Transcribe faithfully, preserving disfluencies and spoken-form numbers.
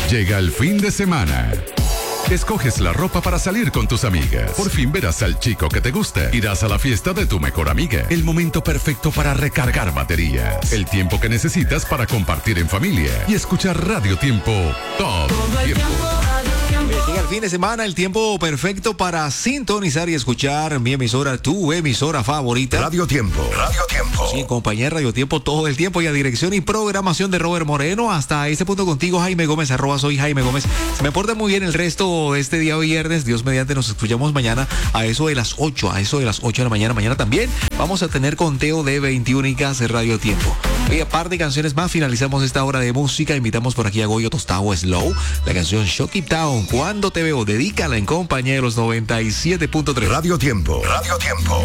Llega el fin de semana. Escoges la ropa para salir con tus amigas. Por fin verás al chico que te gusta. Irás a la fiesta de tu mejor amiga. El momento perfecto para recargar baterías. El tiempo que necesitas para compartir en familia. Y escuchar Radio Tiempo todo el tiempo. Llega el fin de semana, el tiempo perfecto para sintonizar y escuchar mi emisora, tu emisora favorita. Radio Tiempo. Radio Tiempo. Sí, compañía Radio Tiempo todo el tiempo y a dirección y programación de Robert Moreno. Hasta este punto contigo, Jaime Gómez, arroba soy Jaime Gómez. Se me porta muy bien el resto de este día viernes. Dios mediante, nos escuchamos mañana a eso de las ocho, a eso de las ocho de la mañana. Mañana también vamos a tener conteo de veintiúnicas de Radio Tiempo. Y aparte de canciones más, finalizamos esta hora de música. Invitamos por aquí a Goyo Tostado Slow, la canción Shock It Down. Cuando te veo, dedícala en compañía de los noventa y siete punto tres. Radio Tiempo. Radio Tiempo.